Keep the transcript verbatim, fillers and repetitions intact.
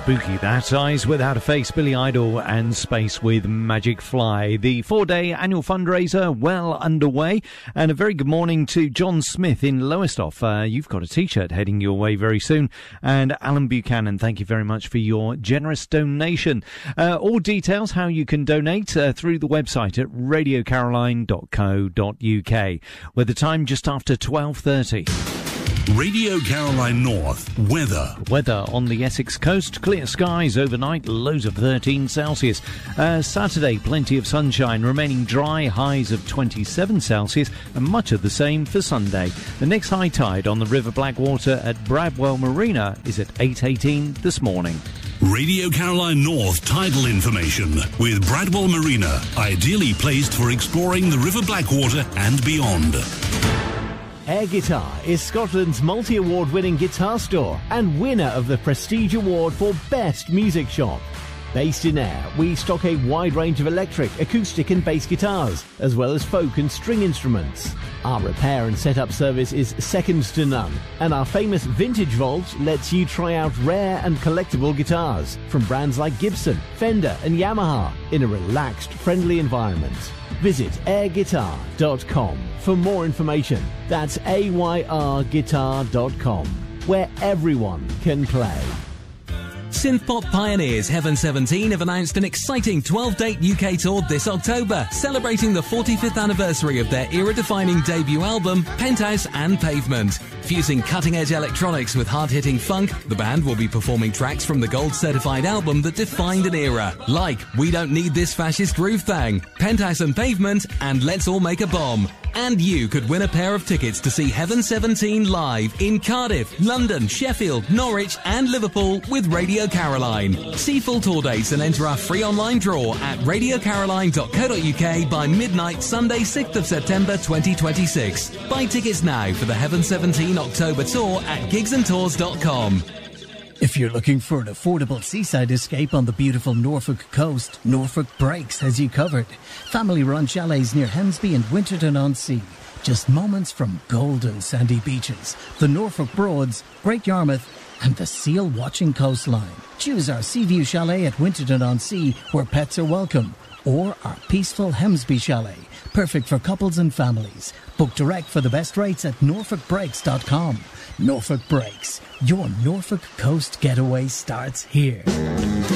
Spooky that. Eyes Without a Face, Billy Idol and Space with Magic Fly. The four-day annual fundraiser well underway. And a very good morning to John Smith in Lowestoft. Uh, you've got a T-shirt heading your way very soon. And Alan Buchanan, thank you very much for your generous donation. Uh, all details how you can donate uh, through the website at radio caroline dot co dot uk. With the time just after twelve thirty. Radio Caroline North weather. Weather on the Essex coast, clear skies overnight, lows of thirteen Celsius. Uh, Saturday, plenty of sunshine, remaining dry, highs of twenty-seven Celsius, and much of the same for Sunday. The next high tide on the River Blackwater at Bradwell Marina is at eight eighteen this morning. Radio Caroline North tidal information with Bradwell Marina, ideally placed for exploring the River Blackwater and beyond. Air Guitar is Scotland's multi-award winning guitar store and winner of the Prestige Award for Best Music Shop. Based in Ayr, we stock a wide range of electric, acoustic and bass guitars, as well as folk and string instruments. Our repair and setup service is second to none, and our famous Vintage Vault lets you try out rare and collectible guitars from brands like Gibson, Fender and Yamaha in a relaxed, friendly environment. Visit air guitar dot com for more information. That's A Y R guitar dot com, where everyone can play. Synthpop pioneers Heaven seventeen have announced an exciting twelve-date U K tour this October, celebrating the forty-fifth anniversary of their era-defining debut album, Penthouse and Pavement. Fusing cutting-edge electronics with hard-hitting funk, the band will be performing tracks from the gold-certified album that defined an era, like We Don't Need This Fascist Groove Thing, Penthouse and Pavement, and Let's All Make a Bomb. And you could win a pair of tickets to see Heaven seventeen live in Cardiff, London, Sheffield, Norwich and Liverpool with Radio Caroline. See full tour dates and enter our free online draw at radio caroline dot co dot uk by midnight Sunday sixth of September twenty twenty-six. Buy tickets now for the Heaven seventeen October tour at gigs and tours dot com. If you're looking for an affordable seaside escape on the beautiful Norfolk coast, Norfolk Breaks has you covered. Family-run chalets near Hemsby and Winterton-on-Sea. Just moments from golden sandy beaches, the Norfolk Broads, Great Yarmouth and the seal-watching coastline. Choose our Seaview Chalet at Winterton-on-Sea, where pets are welcome, or our peaceful Hemsby Chalet, perfect for couples and families. Book direct for the best rates at norfolk breaks dot com. Norfolk Breaks, your Norfolk coast getaway starts here.